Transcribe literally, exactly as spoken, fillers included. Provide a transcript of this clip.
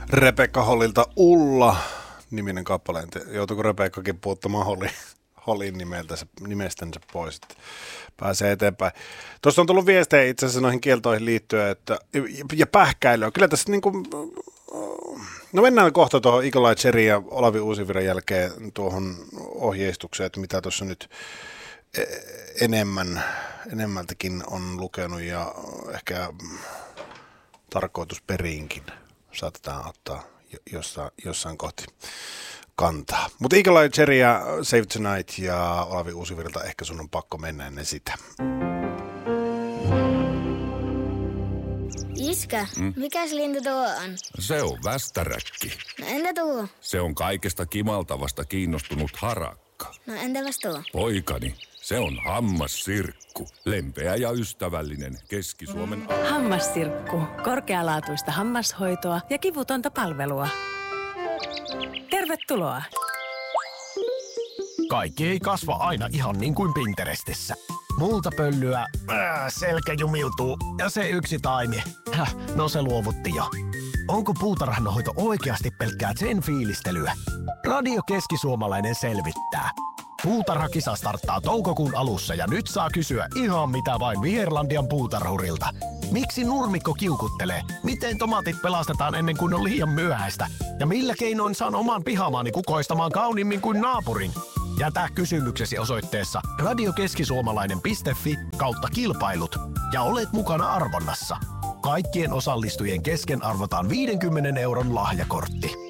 Rebekka Hollilta Ulla niminen kappale. Joutuiko Rebekkakin puuttamaan Holli, Hollin nimeltänsä, nimestänsä pois, että pääsee eteenpäin. Tuossa on tullut viestejä itse asiassa noihin kieltoihin liittyen, että, ja pähkäilyä. Kyllä tässä niin kuin, no mennään kohta tuohon Eagle Eye Cherryn ja Olavi Uusivirran jälkeen tuohon ohjeistukseen, että mitä tuossa nyt enemmän, enemmältäkin on lukenut ja ehkä tarkoitusperiinkin saatetaan ottaa jossain, jossain kohti kantaa. Mutta Eagle Eye Cherry ja Save Tonight ja Olavi Uusivirta, ehkä sun on pakko mennä ennen sitä. Iskä, mm? mikäs lintu tuo on? Se on västäräkki. No entä tuo? Se on kaikesta kimaltavasta kiinnostunut harakka. No entäpäs tuo? Poikani, se on hammassirkku. Lempeä ja ystävällinen Keski-Suomen... Hammassirkku. Korkealaatuista hammashoitoa ja kivutonta palvelua. Tervetuloa! Kaikki ei kasva aina ihan niin kuin Pinterestissä. Multa pöllyä, äh, selkä jumiutuu ja se yksi taimi. Häh, no se luovutti jo. Onko puutarhanhoito oikeasti pelkkää sen fiilistelyä? Radio Keski-Suomalainen selvittää. Puutarhakisa starttaa toukokuun alussa ja nyt saa kysyä ihan mitä vain Viherlandian puutarhurilta. Miksi nurmikko kiukuttelee? Miten tomaatit pelastetaan ennen kuin on liian myöhäistä? Ja millä keinoin saan oman pihamaani kukoistamaan kauniimmin kuin naapurin? Jätä kysymyksesi osoitteessa radiokeskisuomalainen piste fi kautta kilpailut ja olet mukana arvonnassa. Kaikkien osallistujien kesken arvotaan viidenkymmenen euron lahjakortti.